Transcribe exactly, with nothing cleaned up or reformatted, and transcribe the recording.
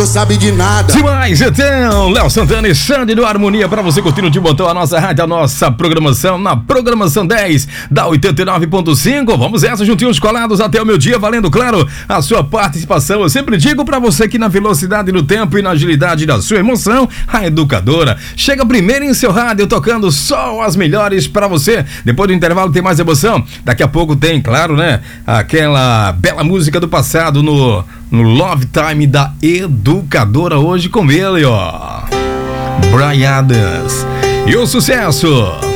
sabe de nada. Demais, então, Léo Santana e Xande do Harmonia pra você curtindo de botão a nossa rádio, a nossa programação na programação dez da oitenta e nove ponto cinco. Vamos essa juntinhos colados até o meu dia, valendo, claro, a sua participação. Eu sempre digo pra você que na velocidade do tempo e na agilidade da sua emoção, a Educadora chega primeiro em seu rádio, tocando só as melhores pra você. Depois do intervalo tem mais emoção. Daqui a pouco tem, claro, né, aquela bela música do passado no, no Love Time da Educadora, hoje com ele, ó, Bryan Adams. E o sucesso